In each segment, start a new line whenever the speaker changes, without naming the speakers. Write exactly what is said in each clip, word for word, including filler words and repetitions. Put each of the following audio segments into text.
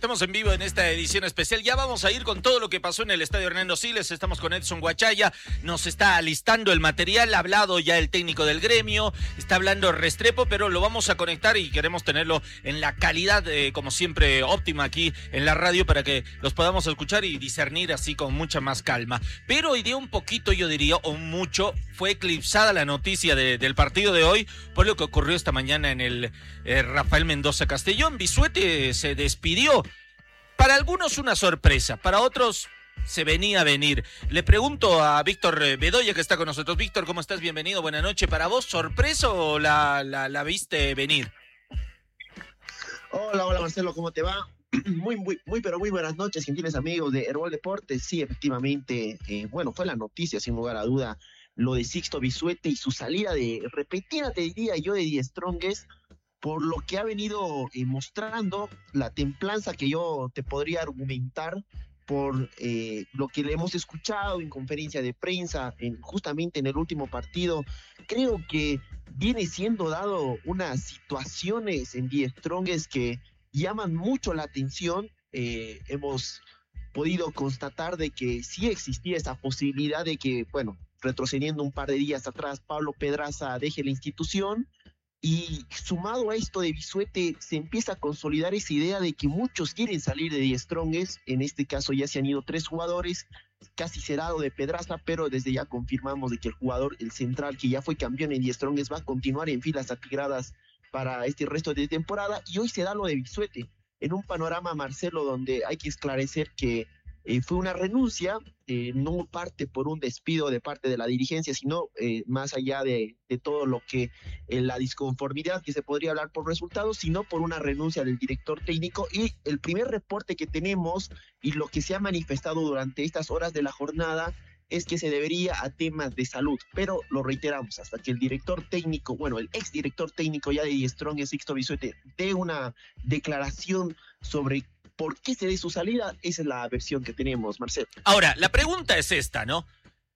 Estamos en vivo en esta edición especial. Ya vamos a ir con todo lo que pasó en el estadio Hernando Siles. Estamos con Edson Guachaya. Nos está alistando el material. Ha hablado ya el técnico del gremio. Está hablando Restrepo, pero lo vamos a conectar y queremos tenerlo en la calidad, eh, como siempre, óptima aquí en la radio para que los podamos escuchar y discernir así con mucha más calma. Pero hoy día un poquito, yo diría, o mucho, fue eclipsada la noticia de, del partido de hoy por lo que ocurrió esta mañana en el eh, Rafael Mendoza Castellón. Bisuete se despidió. Para algunos una sorpresa, para otros se venía a venir. Le pregunto a Víctor Bedoya, que está con nosotros. Víctor, ¿cómo estás? Bienvenido, buenas noches. ¿Para vos sorpresa o la, la, la viste venir?
Hola, hola Marcelo, ¿cómo te va? Muy, muy, muy, pero muy buenas noches, gentiles amigos de Herbol Deportes. Sí, efectivamente, eh, bueno, fue la noticia, sin lugar a duda, lo de Sixto Bisuete y su salida de repentina, te diría yo, de Die Strongest, por lo que ha venido eh, mostrando, la templanza que yo te podría argumentar por eh, lo que le hemos escuchado en conferencia de prensa, en, justamente en el último partido. Creo que viene siendo dado unas situaciones en Die Strongest que llaman mucho la atención. Eh, hemos podido constatar de que sí existía esa posibilidad de que, bueno, retrocediendo un par de días atrás, Pablo Pedraza deje la institución. Y sumado a esto de Bisuete, se empieza a consolidar esa idea de que muchos quieren salir de Die Strongest. En este caso ya se han ido tres jugadores, casi cerrado de Pedraza, pero desde ya confirmamos de que el jugador, el central, que ya fue campeón en Die Strongest, va a continuar en filas atigradas para este resto de temporada. Y hoy se da lo de Bisuete, en un panorama, Marcelo, donde hay que esclarecer que eh, fue una renuncia, eh, no parte por un despido de parte de la dirigencia, sino eh, más allá de, de todo lo que eh, la disconformidad que se podría hablar por resultados, sino por una renuncia del director técnico. Y el primer reporte que tenemos y lo que se ha manifestado durante estas horas de la jornada es que se debería a temas de salud, pero lo reiteramos, hasta que el director técnico, bueno, el ex director técnico ya de Die Strongest, Sixto Bisuete, dé una declaración sobre por qué se dé su salida, esa es la versión que tenemos, Marcelo.
Ahora, la pregunta es esta, ¿no?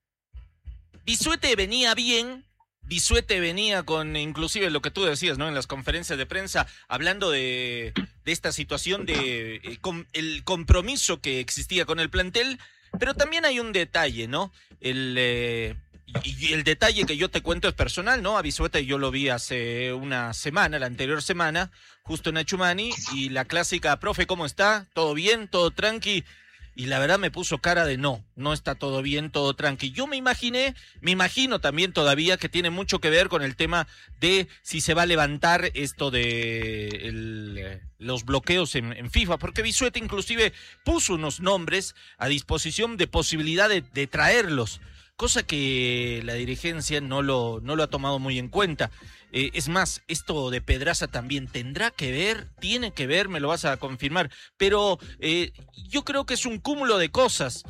Bisuete venía bien, Bisuete venía con, inclusive lo que tú decías, ¿no? En las conferencias de prensa, hablando de, de esta situación de eh, com, el compromiso que existía con el plantel, pero también hay un detalle, ¿no? El, eh, y, y el detalle que yo te cuento es personal, ¿no? A Bisuete yo lo vi hace una semana, la anterior semana, justo en Achumani, y la clásica, profe, ¿cómo está? ¿Todo bien? ¿Todo tranqui? Y la verdad me puso cara de no, no está todo bien, todo tranqui. Yo me imaginé, me imagino también todavía que tiene mucho que ver con el tema de si se va a levantar esto de el, los bloqueos en, en FIFA, porque Bisuete inclusive puso unos nombres a disposición de posibilidad de, de traerlos, cosa que la dirigencia no lo, no lo ha tomado muy en cuenta. Eh, es más, esto de Pedraza también tendrá que ver, tiene que ver, me lo vas a confirmar, pero eh, yo creo que es un cúmulo de cosas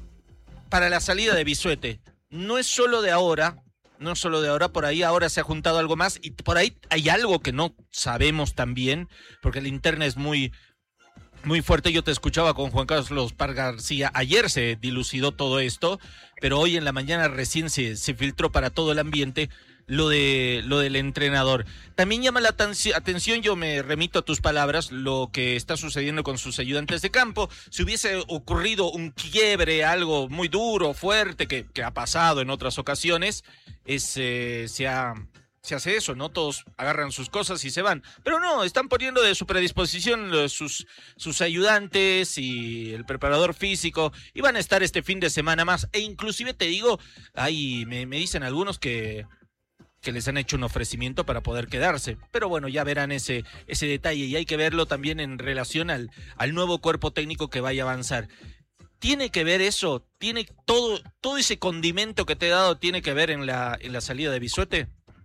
para la salida de Bisuete. No es solo de ahora, no es solo de ahora, por ahí ahora se ha juntado algo más y por ahí hay algo que no sabemos también, porque la interna es muy... muy fuerte. Yo te escuchaba con Juan Carlos Par García, ayer se dilucidó todo esto, pero hoy en la mañana recién se, se filtró para todo el ambiente lo de lo del entrenador. También llama la atención, yo me remito a tus palabras, lo que está sucediendo con sus ayudantes de campo. Si hubiese ocurrido un quiebre, algo muy duro, fuerte, que, que ha pasado en otras ocasiones, es, eh, se ha... se hace eso, ¿no? Todos agarran sus cosas y se van. Pero no, están poniendo de su predisposición los, sus, sus ayudantes y el preparador físico, y van a estar este fin de semana más. E inclusive te digo, ahí me, me dicen algunos que, que les han hecho un ofrecimiento para poder quedarse. Pero bueno, ya verán ese, ese detalle, y hay que verlo también en relación al, al nuevo cuerpo técnico que vaya a avanzar. ¿Tiene que ver eso? ¿Tiene todo, todo ese condimento que te he dado, tiene que ver en la, en la salida de Bisuete?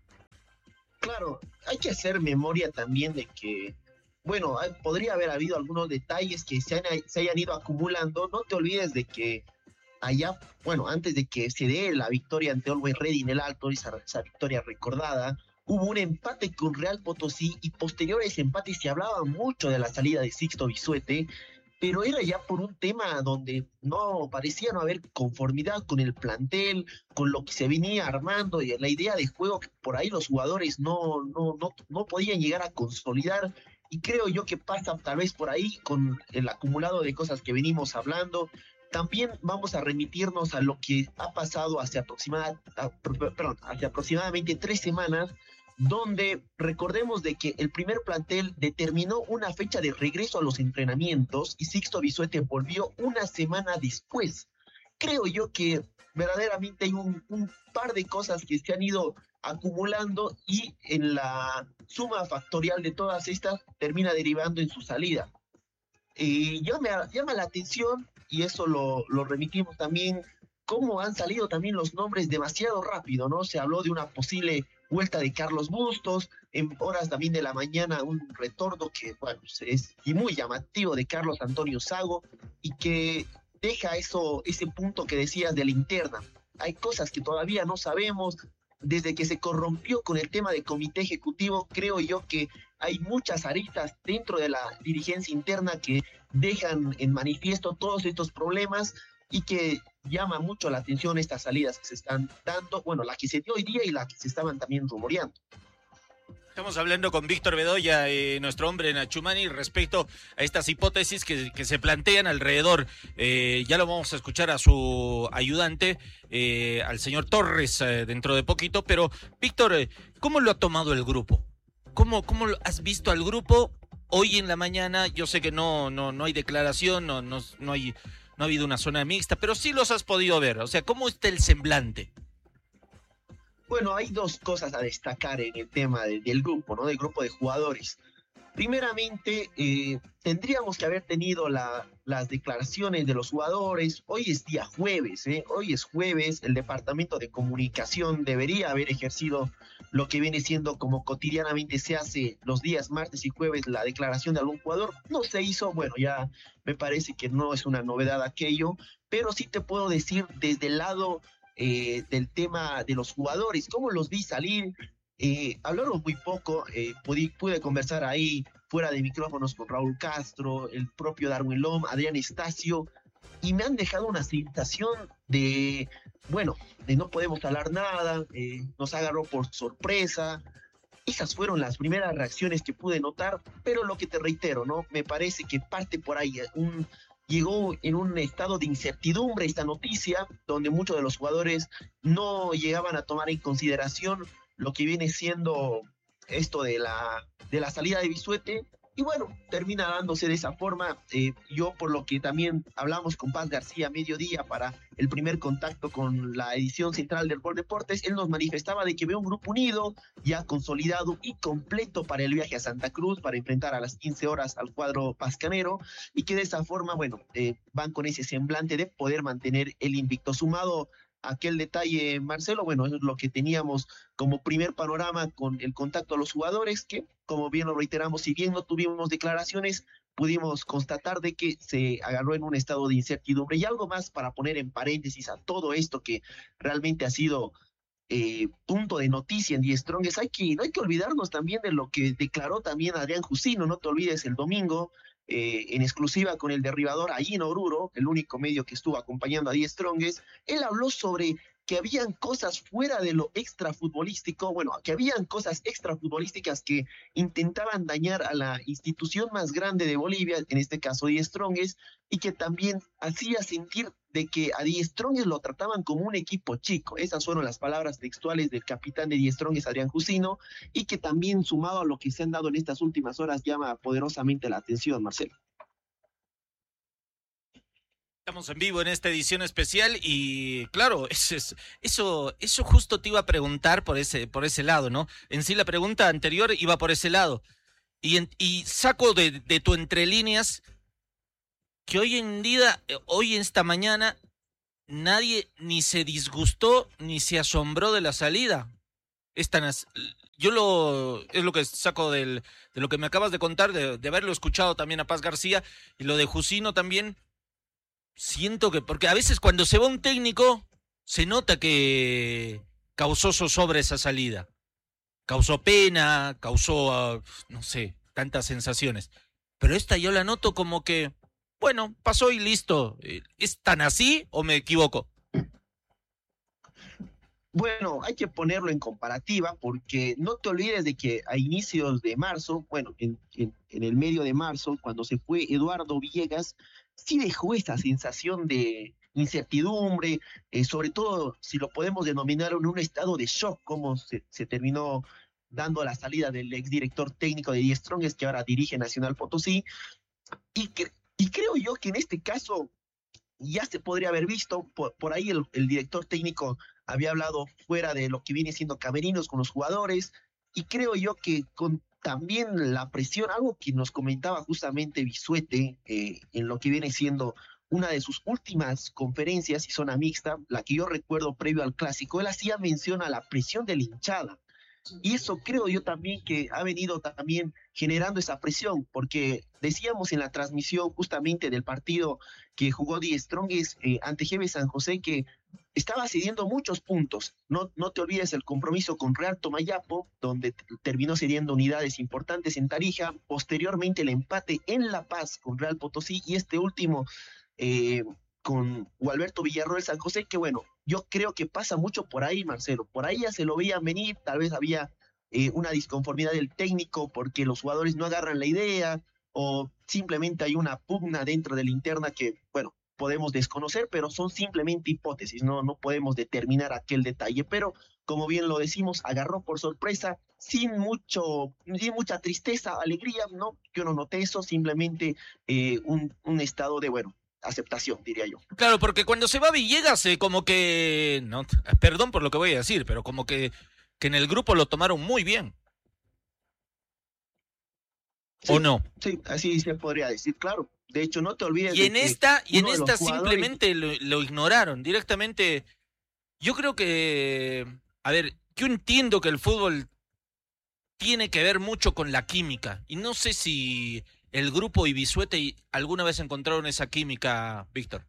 Claro, hay que hacer memoria también de que, bueno, hay, podría haber habido algunos detalles que se, han, se hayan ido acumulando. No te olvides de que allá, bueno, antes de que se dé la victoria ante Always Ready en el Alto, esa, esa victoria recordada, hubo un empate con Real Potosí, y posterior a ese empate se hablaba mucho de la salida de Sixto Bisuete, pero era ya por un tema donde no parecía no haber conformidad con el plantel, con lo que se venía armando, y la idea de juego que por ahí los jugadores no, no, no, no podían llegar a consolidar. y creo yo que pasa tal vez por ahí con el acumulado de cosas que venimos hablando. También vamos a remitirnos a lo que ha pasado hace, aproximada, a, perdón, hace aproximadamente tres semanas, donde recordemos de que el primer plantel determinó una fecha de regreso a los entrenamientos y Sixto Bisuete volvió una semana después. Creo yo que verdaderamente hay un, un par de cosas que se han ido acumulando y en la suma factorial de todas estas termina derivando en su salida. Eh, llama, llama la atención, y eso lo, lo remitimos también, cómo han salido también los nombres demasiado rápido, ¿no? Se habló de una posible vuelta de Carlos Bustos, en horas también de la mañana un retorno que, bueno, es y muy llamativo de Carlos Antonio Sago, y que deja eso, ese punto que decías de la interna. Hay cosas que todavía no sabemos. Desde que se corrompió con el tema del comité ejecutivo, creo yo que hay muchas aristas dentro de la dirigencia interna que dejan en manifiesto todos estos problemas y que llama mucho la atención estas salidas que se están dando, bueno, la que se dio hoy día y la que se estaban también rumoreando.
Estamos hablando con Víctor Bedoya, eh, nuestro hombre en Achumani, respecto a estas hipótesis que, que se plantean alrededor. Eh, ya lo vamos a escuchar a su ayudante, eh, al señor Torres, eh, dentro de poquito. Pero, Víctor, eh, ¿cómo lo ha tomado el grupo? ¿Cómo, cómo lo has visto al grupo hoy en la mañana? Yo sé que no, no, no hay declaración, no, no, no, hay, no ha habido una zona mixta, pero sí los has podido ver. O sea, ¿cómo está el semblante?
Bueno, hay dos cosas a destacar en el tema de, del grupo, ¿no? Del grupo de jugadores. Primeramente, eh, tendríamos que haber tenido la, las declaraciones de los jugadores. Hoy es día jueves, ¿eh? Hoy es jueves. El departamento de comunicación debería haber ejercido lo que viene siendo como cotidianamente se hace los días martes y jueves, la declaración de algún jugador. No se hizo, bueno, ya me parece que no es una novedad aquello, pero sí te puedo decir desde el lado Eh, del tema de los jugadores, cómo los vi salir. Eh, hablaron muy poco, eh, pude, pude conversar ahí fuera de micrófonos con Raúl Castro, el propio Darwin Lom, Adrián Estacio, y me han dejado una sensación de, bueno, de no podemos hablar nada, eh, nos agarró por sorpresa. Esas fueron las primeras reacciones que pude notar, pero lo que te reitero, ¿no? Me parece que parte por ahí un... Llegó en un estado de incertidumbre esta noticia, donde muchos de los jugadores no llegaban a tomar en consideración lo que viene siendo esto de la, de la salida de Bisuete, y bueno, termina dándose de esa forma. Eh, yo, por lo que también hablamos con Paz García a mediodía para el primer contacto con la edición central del Gol Deportes, él nos manifestaba de que ve un grupo unido, ya consolidado y completo para el viaje a Santa Cruz, para enfrentar a las quince horas al cuadro pascanero, y que de esa forma, bueno, eh, van con ese semblante de poder mantener el invicto. Sumado aquel detalle, Marcelo, bueno, eso es lo que teníamos como primer panorama con el contacto a los jugadores, que, como bien lo reiteramos, si bien no tuvimos declaraciones, pudimos constatar de que se agarró en un estado de incertidumbre. Y algo más para poner en paréntesis a todo esto que realmente ha sido eh, punto de noticia en Die Strongest, hay que, no hay que olvidarnos también de lo que declaró también Adrián Jusino. No te olvides, el domingo, Eh, en exclusiva con el derribador Allino Oruro, el único medio que estuvo acompañando a Die Strongest, él habló sobre que habían cosas fuera de lo extrafutbolístico, bueno, que habían cosas extrafutbolísticas que intentaban dañar a la institución más grande de Bolivia, en este caso Die Strongest, y que también hacía sentir de que a Die Strongest lo trataban como un equipo chico. Esas fueron las palabras textuales del capitán de Die Strongest, Adrián Jusino, y que también, sumado a lo que se han dado en estas últimas horas, llama poderosamente la atención, Marcelo.
Estamos en vivo en esta edición especial y claro, eso, es, eso, eso justo te iba a preguntar por ese, por ese lado, ¿no? En sí la pregunta anterior iba por ese lado. Y, en, y saco de, de tu entre líneas que hoy en día, hoy en esta mañana, nadie ni se disgustó ni se asombró de la salida. Es tan as... Yo lo, es lo que saco del, de lo que me acabas de contar, de, de haberlo escuchado también a Paz García y lo de Jusino también. Siento que, porque a veces cuando se va un técnico, se nota que causó zozobra esa salida. Causó pena, causó, uh, no sé, tantas sensaciones. Pero esta yo la noto como que, bueno, pasó y listo. ¿Es tan así o me equivoco?
Bueno, hay que ponerlo en comparativa porque no te olvides de que a inicios de marzo, bueno, en, en, en el medio de marzo, cuando se fue Eduardo Villegas, sí dejó esa sensación de incertidumbre, eh, sobre todo si lo podemos denominar en un estado de shock, como se, se terminó dando la salida del exdirector técnico de Die Strongest, que ahora dirige Nacional Potosí, y, que, y creo yo que en este caso ya se podría haber visto, por, por ahí el, el, director técnico había hablado fuera de lo que viene siendo camerinos con los jugadores, y creo yo que con también la presión, algo que nos comentaba justamente Bisuete, eh, en lo que viene siendo una de sus últimas conferencias y zona mixta, la que yo recuerdo previo al clásico, él hacía mención a la presión de la hinchada. Y eso creo yo también que ha venido también generando esa presión, porque decíamos en la transmisión justamente del partido que jugó Die Strongest eh, ante G B San José que estaba cediendo muchos puntos. No, no te olvides el compromiso con Real Tomayapo, donde terminó cediendo unidades importantes en Tarija, posteriormente el empate en La Paz con Real Potosí y este último eh, con Gualberto Villarroel San José, que bueno, yo creo que pasa mucho por ahí, Marcelo. Por ahí ya se lo veían venir, tal vez había eh, una disconformidad del técnico porque los jugadores no agarran la idea o simplemente hay una pugna dentro de la interna que, bueno, podemos desconocer, pero son simplemente hipótesis, no, no podemos determinar aquel detalle. Pero, como bien lo decimos, agarró por sorpresa, sin mucho, sin mucha tristeza, alegría, ¿no? Yo no noté eso, simplemente eh, un, un estado de, bueno, aceptación, diría yo.
Claro, porque cuando se va Villegas, eh, como que, no, perdón por lo que voy a decir, pero como que, que en el grupo lo tomaron muy bien.
Sí,
¿o no?
Sí, así se podría decir, claro. De hecho, no te olvides
Y
de
en
que
esta, y en
uno de los
esta
jugadores...
simplemente lo, lo ignoraron, directamente. Yo creo que, a ver, yo entiendo que el fútbol tiene que ver mucho con la química, y no sé si el grupo y Bisuete alguna vez encontraron esa química, Víctor.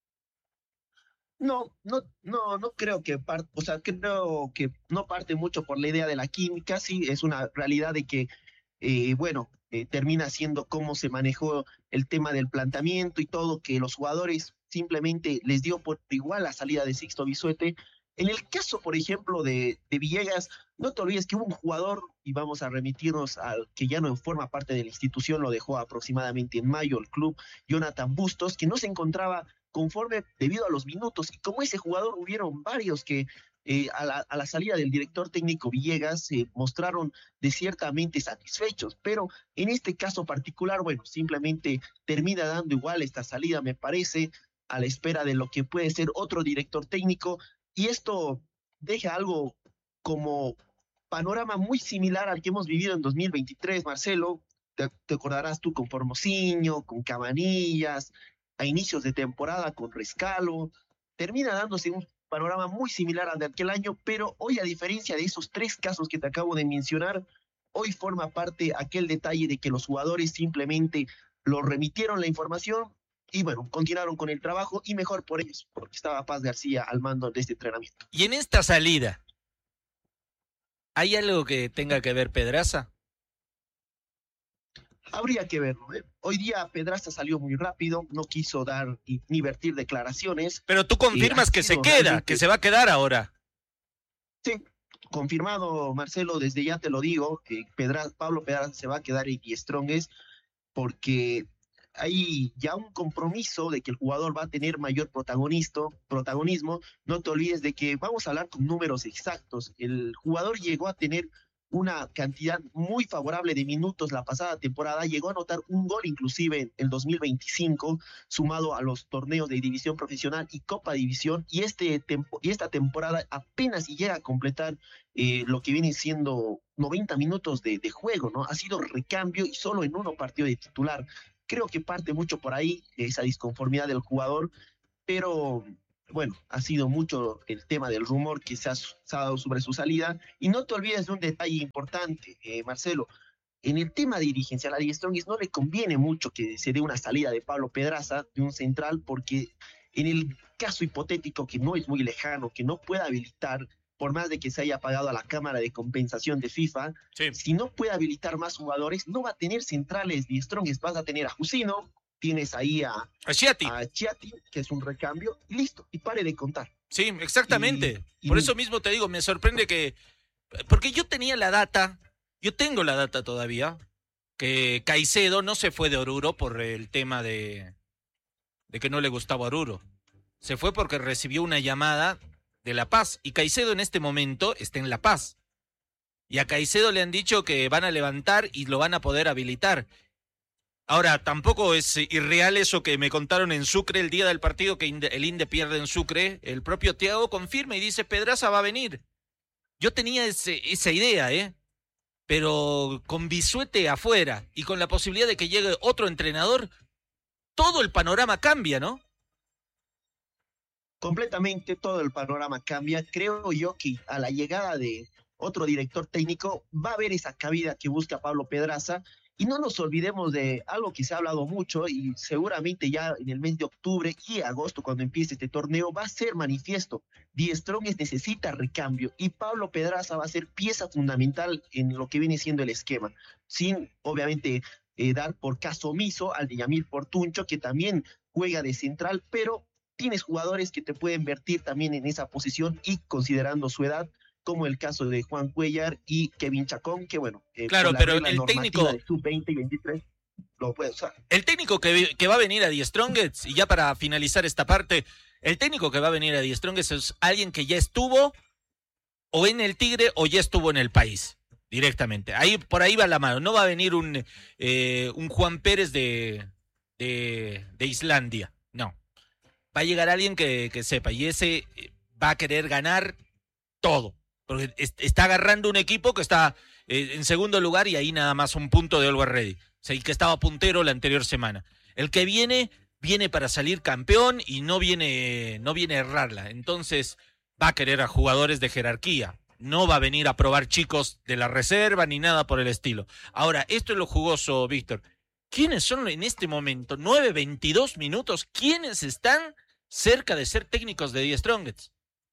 No, no, no, no creo que parte, o sea, creo que no parte mucho por la idea de la química, sí, es una realidad de que, eh, bueno, eh, termina siendo cómo se manejó el tema del planteamiento y todo, que los jugadores simplemente les dio por igual la salida de Sixto Bisuete. En el caso, por ejemplo, de, de Villegas, no te olvides que hubo un jugador, y vamos a remitirnos al que ya no forma parte de la institución, lo dejó aproximadamente en mayo el club, Jonathan Bustos, que no se encontraba conforme debido a los minutos. Y como ese jugador hubieron varios que eh, a, la, a la salida del director técnico Villegas se eh, mostraron desiertamente satisfechos, pero en este caso particular, bueno, simplemente termina dando igual esta salida, me parece, a la espera de lo que puede ser otro director técnico, y esto deja algo como panorama muy similar al que hemos vivido en dos mil veintitrés, Marcelo. Te, te acordarás tú con Formosinho, con Cabanillas, a inicios de temporada con Rescalo, termina dándose un panorama muy similar al de aquel año, pero hoy, a diferencia de esos tres casos que te acabo de mencionar, hoy forma parte aquel detalle de que los jugadores simplemente lo remitieron la información y bueno, continuaron con el trabajo y mejor por ellos, porque estaba Paz García al mando de este entrenamiento.
Y en esta salida, ¿hay algo que tenga que ver Pedraza?
Habría que verlo. ¿eh? Hoy día Pedraza salió muy rápido, no quiso dar ni vertir declaraciones.
Pero tú confirmas eh, que se queda, realmente... que se va a quedar ahora.
Sí, confirmado, Marcelo, desde ya te lo digo, que Pedraza, Pablo Pedraza se va a quedar en Die Strongest porque hay ya un compromiso de que el jugador va a tener mayor protagonismo. No te olvides de que vamos a hablar con números exactos. El jugador llegó a tener una cantidad muy favorable de minutos la pasada temporada, llegó a anotar un gol inclusive en el dos mil veinticinco, sumado a los torneos de división profesional y Copa División, y, este tempo, y esta temporada apenas si llega a completar eh, lo que viene siendo noventa minutos de, de juego, ¿no? Ha sido recambio y solo en uno partido de titular. Creo que parte mucho por ahí esa disconformidad del jugador, pero... bueno, ha sido mucho el tema del rumor que se ha, se ha dado sobre su salida. Y no te olvides de un detalle importante, eh, Marcelo. En el tema dirigencial a Die Strongest no le conviene mucho que se dé una salida de Pablo Pedraza, de un central, porque en el caso hipotético, que no es muy lejano, que no pueda habilitar, por más de que se haya pagado a la Cámara de Compensación de FIFA, sí. Si no puede habilitar más jugadores, no va a tener centrales Die Strongest. Vas a tener a Jusino, tienes ahí a,
a Chiati.
a Chiati, que es un recambio, y listo, y pare de contar.
Sí, exactamente.
Y,
Por
y
eso mismo te digo, me sorprende que... Porque yo tenía la data, yo tengo la data todavía, que Caicedo no se fue de Oruro por el tema de, de que no le gustaba Oruro. Se fue porque recibió una llamada de La Paz. Y Caicedo en este momento está en La Paz. Y a Caicedo le han dicho que van a levantar y lo van a poder habilitar. Ahora, tampoco es irreal eso que me contaron en Sucre el día del partido que el Inde pierde en Sucre. El propio Thiago confirma y dice, Pedraza va a venir. Yo tenía ese, esa idea, ¿eh? Pero con Bisuete afuera y con la posibilidad de que llegue otro entrenador, todo el panorama cambia, ¿no?
completamente todo el panorama cambia. Creo yo que a la llegada de otro director técnico va a haber esa cabida que busca Pablo Pedraza. Y no nos olvidemos de algo que se ha hablado mucho y seguramente ya en el mes de octubre y agosto, cuando empiece este torneo, va a ser manifiesto. Die Strongest necesita recambio y Pablo Pedraza va a ser pieza fundamental en lo que viene siendo el esquema. Sin, obviamente, eh, dar por caso omiso al de Yamil Portuncho, que también juega de central, pero tienes jugadores que te pueden vertir también en esa posición y considerando su edad, como el caso de Juan Cuellar y Kevin Chacón, que bueno, eh,
claro,
por la
pero
regla
el técnico
de sub veinte y veintitrés lo puede usar.
El técnico que, que va a venir a Die Strongest, y ya para finalizar esta parte, el técnico que va a venir a Die Strongest es alguien que ya estuvo o en el Tigre o ya estuvo en el país, directamente. Ahí, por ahí va la mano. No va a venir un, eh, un Juan Pérez de, de, de Islandia, no. Va a llegar alguien que, que sepa, y ese va a querer ganar todo. Porque está agarrando un equipo que está eh, en segundo lugar y ahí nada más un punto de Always Ready. O sea, y que estaba puntero la anterior semana. El que viene, viene para salir campeón y no viene, no viene a errarla. Entonces va a querer a jugadores de jerarquía. No va a venir a probar chicos de la reserva ni nada por el estilo. Ahora, esto es lo jugoso, Víctor. ¿Quiénes son en este momento, nueve veintidós minutos, quiénes están cerca de ser técnicos de Die Strongest?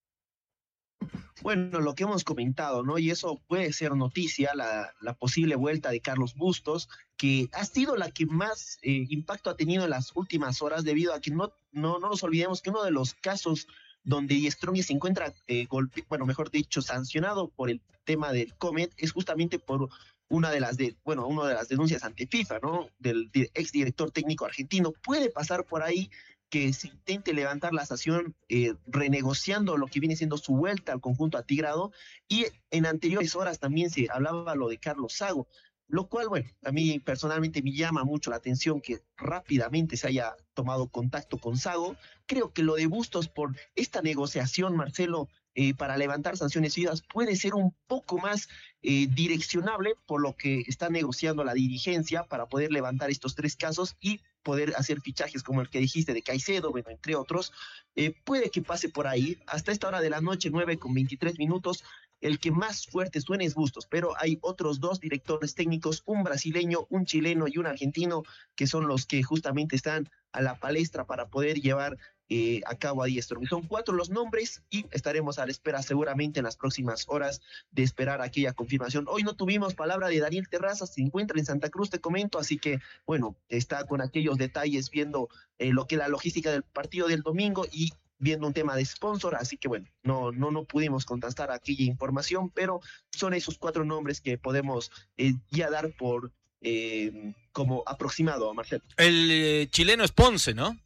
Bueno, lo que hemos comentado, ¿no? Y eso puede ser noticia, la, la posible vuelta de Carlos Bustos, que ha sido la que más eh, impacto ha tenido en las últimas horas, debido a que no, no, no nos olvidemos que uno de los casos donde Strong se encuentra, eh, golpe, bueno, mejor dicho, sancionado por el tema del Comet, es justamente por una de las de, bueno, una de las denuncias ante FIFA, ¿no? Del ex director técnico argentino. Puede pasar por ahí que se intente levantar la sanción eh, renegociando lo que viene siendo su vuelta al conjunto atigrado, y en anteriores horas también se hablaba lo de Carlos Sago, lo cual, bueno, a mí personalmente me llama mucho la atención que rápidamente se haya tomado contacto con Sago. Creo que lo de Bustos por esta negociación, Marcelo, eh, para levantar sanciones vidas puede ser un poco más eh, direccionable por lo que está negociando la dirigencia para poder levantar estos tres casos y poder hacer fichajes como el que dijiste de Caicedo, bueno, entre otros. Eh, puede que pase por ahí. Hasta esta hora de la noche, nueve con veintitrés minutos, el que más fuerte suena es Bustos, pero hay otros dos directores técnicos, un brasileño, un chileno y un argentino, que son los que justamente están a la palestra para poder llevar eh, a cabo a Die Strongest. Son cuatro los nombres y estaremos a la espera seguramente en las próximas horas de esperar aquella confirmación. Hoy no tuvimos palabra de Daniel Terrazas, se encuentra en Santa Cruz, te comento, así que bueno, está con aquellos detalles viendo eh, lo que la logística del partido del domingo y viendo un tema de sponsor, así que bueno, no, no, no pudimos contrastar aquella información, pero son esos cuatro nombres que podemos eh, ya dar por eh, como aproximado, Marcelo.
El eh, chileno es Ponce, ¿no?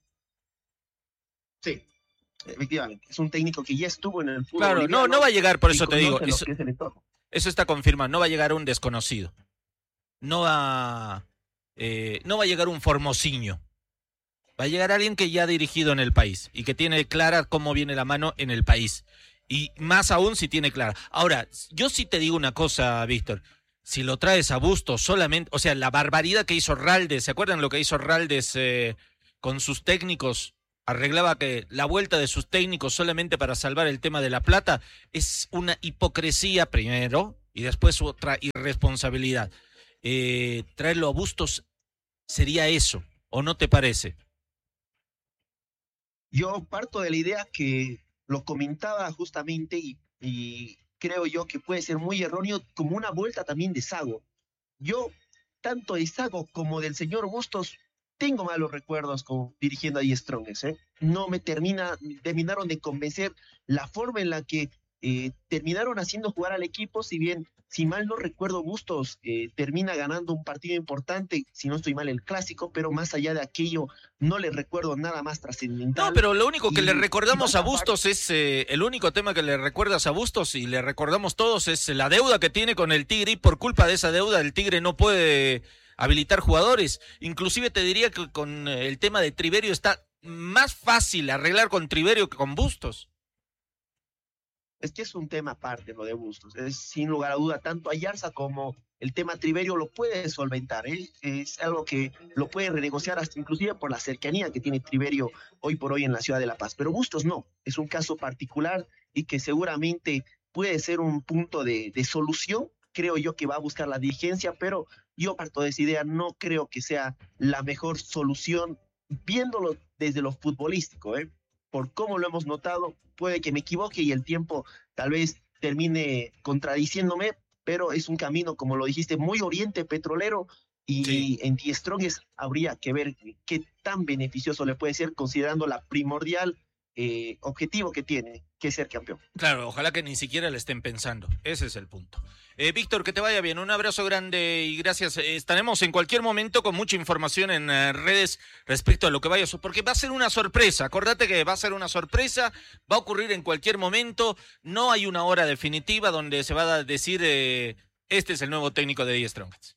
Sí, efectivamente, es un técnico que ya estuvo en el fútbol.
Claro, no, no va a llegar, por eso te digo, eso,
que es el
eso está confirmado, no va a llegar un desconocido, no va, eh, no va a llegar un Formosiño. Va a llegar alguien que ya ha dirigido en el país y que tiene clara cómo viene la mano en el país. Y más aún si tiene clara. Ahora, yo sí te digo una cosa, Víctor. Si lo traes a Bustos solamente, o sea, la barbaridad que hizo Raldes, ¿se acuerdan lo que hizo Raldes eh, con sus técnicos? Arreglaba que la vuelta de sus técnicos solamente para salvar el tema de la plata. Es una hipocresía primero y después otra irresponsabilidad. Eh, traerlo a Bustos sería eso, ¿o no te parece?
Yo parto de la idea que lo comentaba justamente y, y creo yo que puede ser muy erróneo como una vuelta también de Sago. Yo, tanto de Sago como del señor Bustos, tengo malos recuerdos con dirigiendo a Die Strongest, ¿eh? No me termina, terminaron de convencer la forma en la que eh, terminaron haciendo jugar al equipo, si bien, si mal no recuerdo, Bustos eh, termina ganando un partido importante, si no estoy mal, el clásico, pero más allá de aquello, no le recuerdo nada más trascendental.
No, pero lo único que
y,
le recordamos a Bustos
parte...
es, eh, el único tema que le recuerdas a Bustos y le recordamos todos es la deuda que tiene con el Tigre, y por culpa de esa deuda el Tigre no puede habilitar jugadores. Inclusive te diría que con el tema de Triverio está más fácil arreglar con Triverio que con Bustos.
Es que es un tema aparte lo de Bustos, es sin lugar a duda, tanto Ayarza como el tema Triverio lo puede solventar, ¿eh? Es algo que lo puede renegociar hasta inclusive por la cercanía que tiene Triverio hoy por hoy en la ciudad de La Paz, pero Bustos no, es un caso particular y que seguramente puede ser un punto de, de solución, creo yo que va a buscar la dirigencia, pero yo parto de esa idea, no creo que sea la mejor solución viéndolo desde lo futbolístico, ¿eh? Por cómo lo hemos notado, puede que me equivoque y el tiempo tal vez termine contradiciéndome, pero es un camino, como lo dijiste, muy oriente petrolero y sí. En Die Strongest habría que ver qué tan beneficioso le puede ser considerando la primordial eh, objetivo que tiene, que es ser campeón.
Claro, ojalá que ni siquiera le estén pensando, ese es el punto. Eh, Víctor, que te vaya bien, un abrazo grande y gracias. Eh, estaremos en cualquier momento con mucha información en eh, redes respecto a lo que vaya a suceder, porque va a ser una sorpresa, acordate que va a ser una sorpresa, va a ocurrir en cualquier momento, no hay una hora definitiva donde se va a decir eh, este es el nuevo técnico de Die Strongest.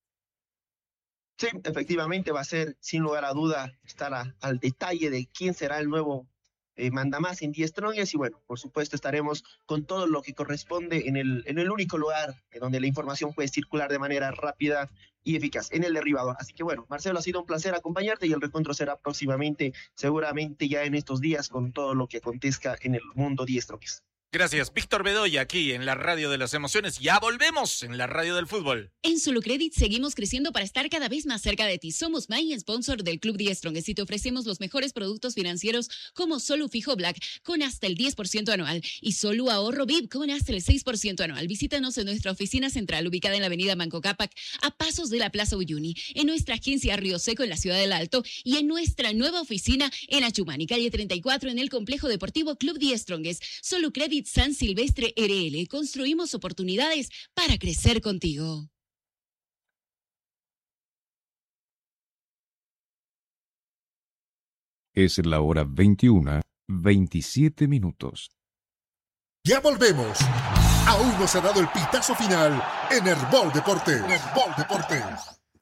Sí, efectivamente va a ser, sin lugar a duda, estar a, al detalle de quién será el nuevo Eh, manda más en Die Strongest y bueno, por supuesto estaremos con todo lo que corresponde en el, en el único lugar en donde la información puede circular de manera rápida y eficaz, en el derribador. Así que bueno, Marcelo, ha sido un placer acompañarte y el reencuentro será próximamente, seguramente ya en estos días con todo lo que acontezca en el mundo Die Strongest.
Gracias, Víctor Bedoya, aquí en la Radio de las Emociones. Ya volvemos en la Radio del Fútbol.
En Solucredit seguimos creciendo para estar cada vez más cerca de ti. Somos My Sponsor del Club Die Strongest y te ofrecemos los mejores productos financieros como Solu Fijo Black con hasta el diez por ciento anual y Solu Ahorro V I P con hasta el seis por ciento anual. Visítanos en nuestra oficina central ubicada en la avenida Manco Cápac a pasos de la Plaza Uyuni, en nuestra agencia Río Seco en la ciudad del Alto y en nuestra nueva oficina en Achumani, calle treinta y cuatro en el Complejo Deportivo Club Die Strongest. Solucredit San Silvestre R L. Construimos oportunidades para crecer contigo.
Es la hora veintiuna, veintisiete minutos.
Ya volvemos. Aún no se ha dado el pitazo final en Herbol Deportes. Herbol Deportes.